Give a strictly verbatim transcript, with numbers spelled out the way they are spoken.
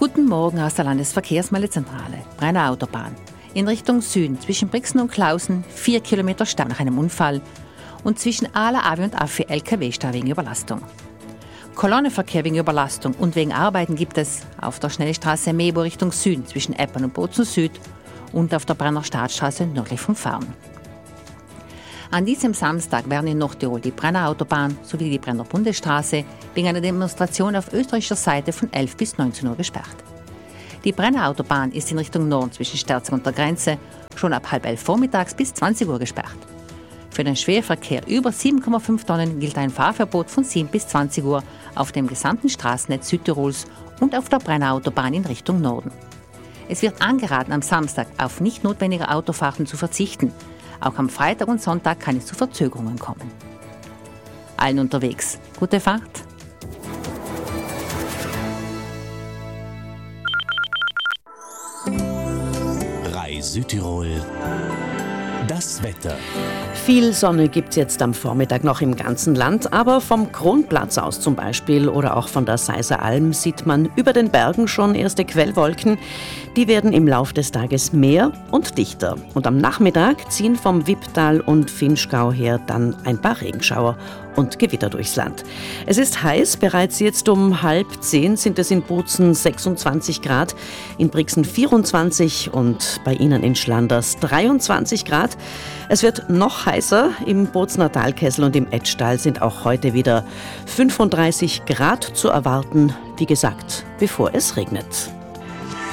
Guten Morgen aus der Landesverkehrsmeldezentrale, Brenner Autobahn. In Richtung Süden zwischen Brixen und Klausen vier Kilometer Stau nach einem Unfall und zwischen Ala, Avi und Affi L K W-Stau wegen Überlastung. Kolonnenverkehr wegen Überlastung und wegen Arbeiten gibt es auf der Schnellstraße Mebo Richtung Süden zwischen Eppern und Bozen Süd und auf der Brenner Staatsstraße nördlich von Farn. An diesem Samstag werden in Nordtirol die Brenner Autobahn sowie die Brenner Bundesstraße wegen einer Demonstration auf österreichischer Seite von elf bis neunzehn Uhr gesperrt. Die Brenner Autobahn ist in Richtung Norden zwischen Sterzing und der Grenze schon ab halb elf vormittags bis zwanzig Uhr gesperrt. Für den Schwerverkehr über sieben Komma fünf Tonnen gilt ein Fahrverbot von sieben bis zwanzig Uhr auf dem gesamten Straßennetz Südtirols und auf der Brenner Autobahn in Richtung Norden. Es wird angeraten, am Samstag auf nicht notwendige Autofahrten zu verzichten. Auch am Freitag und Sonntag kann es zu Verzögerungen kommen. Allen unterwegs, gute Fahrt! Rai Südtirol. Das Wetter. Viel Sonne gibt es jetzt am Vormittag noch im ganzen Land, aber vom Kronplatz aus zum Beispiel oder auch von der Seiser Alm sieht man über den Bergen schon erste Quellwolken. Die werden im Lauf des Tages mehr und dichter. Und am Nachmittag ziehen vom Wipptal und Vinschgau her dann ein paar Regenschauer und Gewitter durchs Land. Es ist heiß, bereits jetzt um halb zehn sind es in Bozen sechsundzwanzig Grad, in Brixen vierundzwanzig und bei Ihnen in Schlanders dreiundzwanzig Grad. Es wird noch heißer, im Bozener Talkessel und im Etschtal sind auch heute wieder fünfunddreißig Grad zu erwarten, wie gesagt, bevor es regnet.